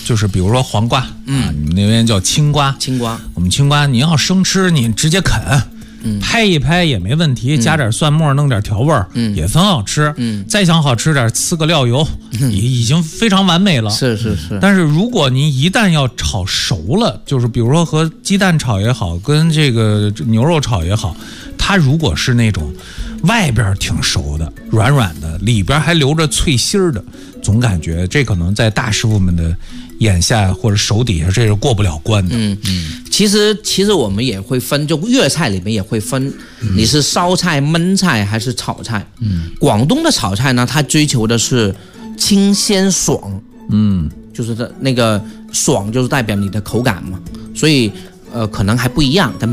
就是比如说黄瓜，你们那边叫青瓜，我们青瓜你要生吃，你直接啃。拍一拍也没问题，加点蒜末，弄点调味儿，也很好吃。再想好吃点，呲个料油，已经非常完美了。 是。 但是如果您一旦要炒熟了，就是比如说和鸡蛋炒也好，跟这个牛肉炒也好，它如果是那种外边挺熟的、软软的，里边还留着脆心儿的，总感觉这可能在大师傅们的眼下或者手底下这是过不了关的。 其实我们也会分，就粤菜里面也会分，你是烧菜、焖菜还是炒菜。广东的炒菜呢，它追求的是清鲜爽，就是那个爽就是代表你的口感嘛，所以可能还不一样，跟